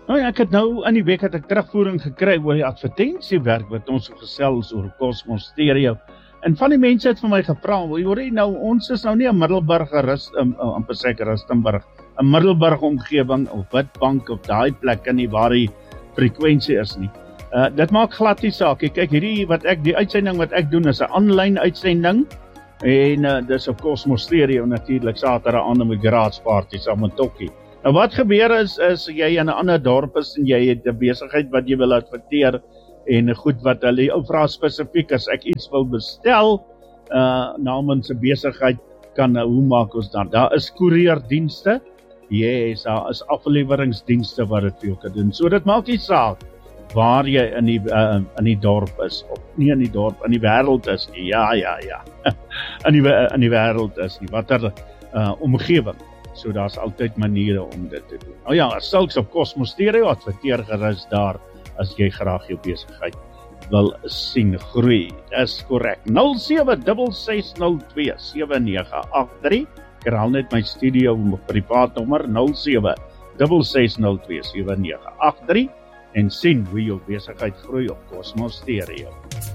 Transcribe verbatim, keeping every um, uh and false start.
Nou ja, ek het nou in die week het ek terugvoering gekry oor die advertentiewerk wat ons gesels oor Cosmos Stereo. En van die mense het vir my gevra, hoor jy nou, ons is nou nie in Middelburg gerus, in, amper seker Rustenburg, in Middelburg omgewing of Witbank of daai plekke nie waar die frekwensie is nie. Uh, dit maak glad nie saak. Kyk, hierdie wat ek die uitsending wat ek doen is 'n aanlyn uitsending en uh, dis op Cosmos Stereo natuurlik Saterdag aand met garage party saam met Tokkie. Nou wat gebeur is is jy in 'n ander dorp is en jy het 'n besigheid wat jy wil adverteer en goed wat hulle ou vra spesifiek as ek iets wil bestel uh namens 'n besigheid kan uh, hoe maak ons dan? Daar is koerierdienste. Yes, daar is afleweringsdienste wat dit vir jou kan doen. So dit maak nie saak waar jy in die uh, in die dorp is of nie in die dorp in die wêreld is nie. Ja, ja, ja. in die in die wêreld is nie watter uh, omgewing. So daar's altyd maniere om dit te doen. Nou ja, sulks op Cosmos Stereo adverteer gerus daar as jy graag jou besigheid wil sien groei. Dis korrek. nul sewe ses ses nul twee sewe nege agt drie. Ek herhaal net my studio privaat nommer nul sewe ses ses nul twee sewe nege agt drie en sien hoe jou besigheid groei op Cosmos Stereo.